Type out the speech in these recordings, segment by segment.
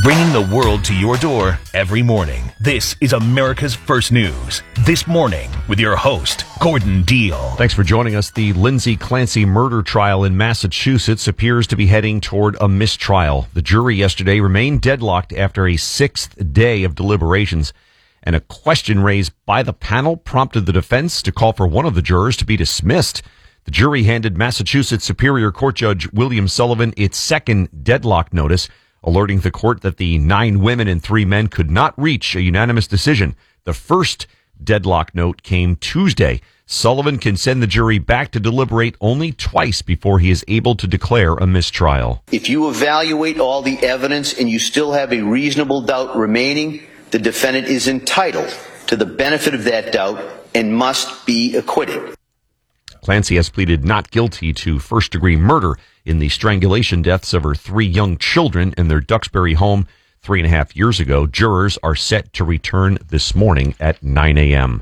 Bringing the world to your door every morning. This is America's First News. This morning with your host, Gordon Deal. Thanks for joining us. The Lindsay Clancy murder trial in Massachusetts appears to be heading toward a mistrial. The jury yesterday remained deadlocked after a sixth day of deliberations, and a question raised by the panel prompted the defense to call for one of the jurors to be dismissed. The jury handed Massachusetts Superior Court Judge William Sullivan its second deadlock notice, alerting the court that the 9 women and 3 men could not reach a unanimous decision. The first deadlock note came Tuesday. Sullivan can send the jury back to deliberate only twice before he is able to declare a mistrial. If you evaluate all the evidence and you still have a reasonable doubt remaining, the defendant is entitled to the benefit of that doubt and must be acquitted. Clancy has pleaded not guilty to first-degree murder in the strangulation deaths of her 3 young children in their Duxbury home 3.5 years ago. Jurors are set to return this morning at 9 a.m.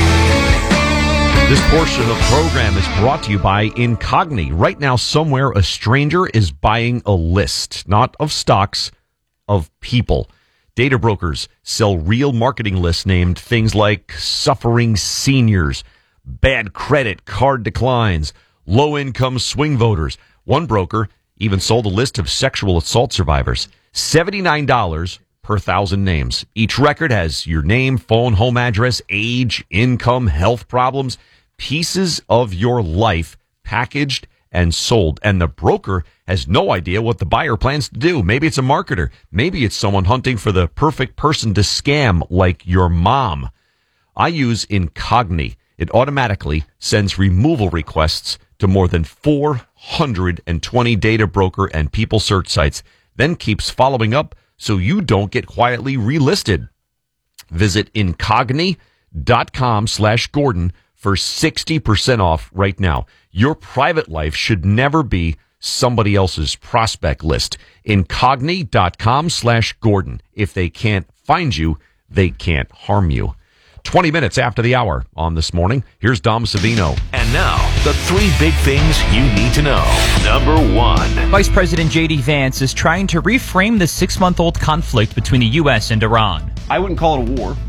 This portion of the program is brought to you by Incogni. Right now, somewhere, a stranger is buying a list, not of stocks, of people. Data brokers sell real marketing lists named things like suffering seniors, bad credit, card declines, low-income swing voters. One broker even sold a list of sexual assault survivors. $79 per 1,000 names. Each record has your name, phone, home address, age, income, health problems, pieces of your life packaged and sold. And the broker has no idea what the buyer plans to do. Maybe it's a marketer. Maybe it's someone hunting for the perfect person to scam, like your mom. I use Incogni. It automatically sends removal requests to more than 420 data broker and people search sites, then keeps following up so you don't get quietly relisted. Visit Incogni.com/Gordon for 60% off right now. Your private life should never be somebody else's prospect list. Incogni.com/Gordon. If they can't find you, they can't harm you. 20 minutes after the hour on This Morning, here's Dom Savino. And now, the 3 big things you need to know. Number 1. Vice President J.D. Vance is trying to reframe the 6-month-old conflict between the U.S. and Iran. I wouldn't call it a war.